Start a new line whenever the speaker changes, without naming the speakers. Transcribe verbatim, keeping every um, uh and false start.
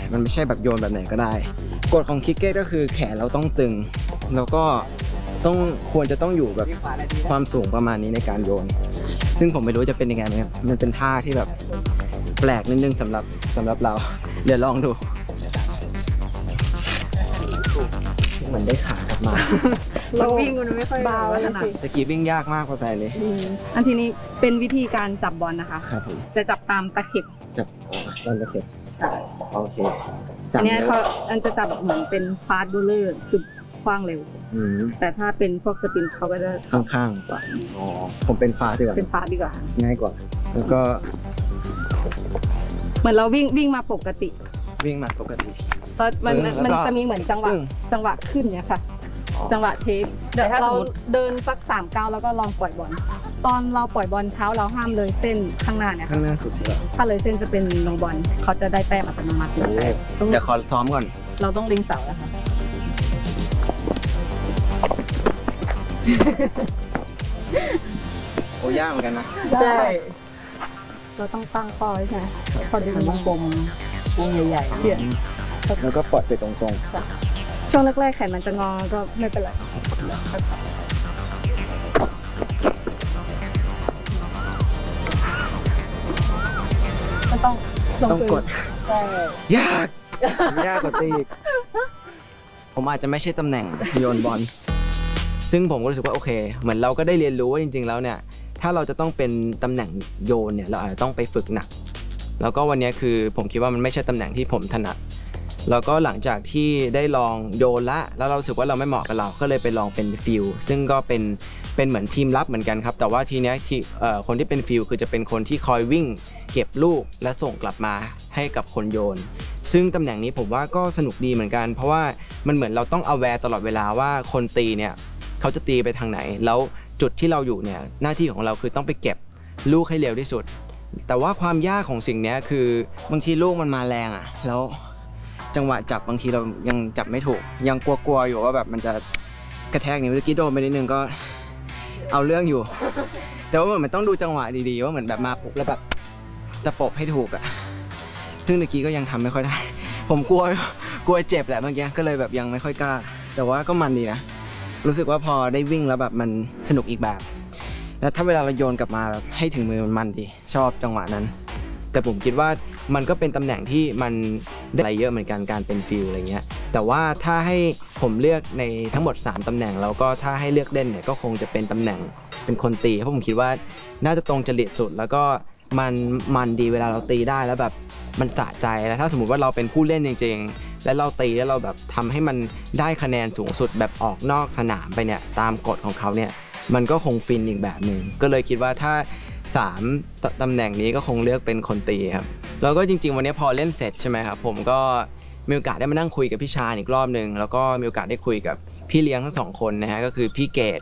มันไม่ใช่แบบโยนแบบไหนก็ได้กฎของคริกเก็ตก็คือแขนเราต้องตึงแล้วก็ต้องควรจะต้องอยู่แบบความสูงประมาณนี้ในการโยนซึ่งผมไม่รู้จะเป็นยังไงไหมมันเป็นท่าที่แบบแปลกนิดนึงสำหรับสำหรับเราเดี๋ยวลองดูเหมือนได้ขากลับมา
เราวิ่งมันไม่ค่อยเบาขนาด
ตะกี้วิ่งยากมากพอแฟนนี้
อันทีนี้เป็นวิธีการจับบอลนะคะ
ครับผม
จะจับตามตะเข็บ
จับตามตะเข็บ
ใช่
โอเค
อันนี้เขาอันจะจับเหมือนเป็นฟาสต์บูลเลอร์คือคว้างเร็วแต่ถ้าเป็นพวกสปินเขาก็จะ
ข้างๆกว่าอ๋อผมเป็นฟาสต์ดีกว่า
เป็นฟาสต์ดีกว่า
ง่ายกว่าแล้วก็
เหมือนเราวิ่งวิ่งมาปกติ
วิ่งมาปกติ
ตอนมันมันจะมีเหมือนจังหวะจังหวะขึ้นเนี่ยค่ะจังหวะเทคเดี๋ยวเราเดินสักสามก้าวแล้วก็ลองปล่อยบอลตอนเราปล่อยบอลเท้าเราห้ามเลยเส้นข้างหน้าเนี่ย
ข้างหน้าสุดใช่ไหม
ถ้าเลยเส้นจะเป็นลงบอลเขาจะได้แต้มอัตโนมัติเ
ดี๋ยวขอซ้อมก่อน
เราต้องลิงเสาแล้วค่ะ
โอ้ยากเหมือนกันนะ
ใช่เราต้องตั้งเป้าใช่ไหมพอดึงวงกลมวงใหญ่ๆเนี่ย
แล้วก็ปล่อยไปตรง
ๆช่วงแรกๆแขนมันจะงอก็ไม่เป็นไรมันต้อง
ต้องกดยากยากกว่าตีอีกผมอาจจะไม่ใช่ตำแหน่งโยนบอลซึ่งผมก็รู้สึกว่าโอเคเหมือนเราก็ได้เรียนรู้ว่าจริงๆแล้วเนี่ยถ้าเราจะต้องเป็นตำแหน่งโยนเนี่ยเราอาจจะต้องไปฝึกหนักแล้วก็วันนี้คือผมคิดว่ามันไม่ใช่ตำแหน่งที่ผมถนัดแล้วก็หลังจากที่ได้ลองโยนละแล้วเรารู้สึกว่าเราไม่เหมาะกับเราก็เลยไปลองเป็นฟิลซึ่งก็เป็นเป็นเหมือนทีมลับเหมือนกันครับแต่ว่าทีนี้ที่คนที่เป็นฟิลคือจะเป็นคนที่คอยวิ่งเก็บลูกและส่งกลับมาให้กับคนโยนซึ่งตำแหน่งนี้ผมว่าก็สนุกดีเหมือนกันเพราะว่ามันเหมือนเราต้อง aware ตลอดเวลาว่าคนตีเนี่ยเขาจะตีไปทางไหนแล้วจุดที่เราอยู่เนี่ยหน้าที่ของเราคือต้องไปเก็บลูกให้เร็วที่สุดแต่ว่าความยากของสิ่งนี้คือบางทีลูกมันมาแรงอ่ะแล้วจังหวะจับบางทีเรายังจับไม่ถูกยังกลัวๆอยู่ว่าแบบมันจะกระแทกนิ้วเมื่อกี้โดนไปนิดนึงก็เอาเรื่องอยู่แต่ว่าเหมือนมันต้องดูจังหวะดีๆว่าเหมือนแบบมาปุ๊บแล้วแบบตะปบให้ถูกอ่ะซึ่งเมื่อกี้ก็ยังทำไม่ค่อยได้ผมกลัวกลัวเจ็บแหละเมื่อกี้ก็เลยแบบยังไม่ค่อยกล้าแต่ว่าก็มันดีนะรู้สึกว่าพอได้วิ่งแล้วแบบมันสนุกอีกแบบแล้วถ้าเวลาเราโยนกลับมาแบบให้ถึงมือมันมันดีชอบจังหวะนั้นแต่ผมคิดว่ามันก็เป็นตำแหน่งที่มันได้อะไรเยอะเหมือนกันการเป็นฟิลอะไรเงี้ยแต่ว่าถ้าให้ผมเลือกในทั้งหมดสามตำแหน่งแล้วก็ถ้าให้เลือกเล่นเนี่ยก็คงจะเป็นตำแหน่งเป็นคนตีเพราะผมคิดว่าน่าจะตรงจริตสุดแล้วก็มันมันดีเวลาเราตีได้แล้วแบบมันสะใจแล้วถ้าสมมติว่าเราเป็นผู้เล่นจริงๆและเราตีแล้วเราแบบทำให้มันได้คะแนนสูงสุดแบบออกนอกสนามไปเนี่ยตามกฎของเขาเนี่ยมันก็คงฟินอีกแบบหนึ่งก็เลยคิดว่าถ้าสามตำแหน่งนี้ก็คงเลือกเป็นคนตีครับแล้วก็จริงๆวันนี้พอเล่นเสร็จใช่ไหมครับผมก็มีโอกาสได้มานั่งคุยกับพี่ชาญอีกรอบหนึ่งแล้วก็มีโอกาสได้คุยกับพี่เลี้ยงทั้งสองคนนะฮะก็คือพี่เกด